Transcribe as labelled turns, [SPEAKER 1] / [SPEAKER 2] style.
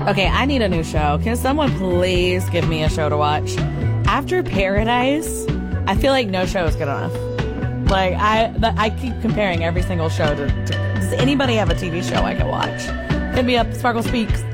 [SPEAKER 1] Okay, I need a new show. Can someone please give me a show to watch? After Paradise, I feel like no show is good enough. Like, I keep comparing every single show to does anybody have a TV show I can watch? Hit me up, Sparkle Speaks.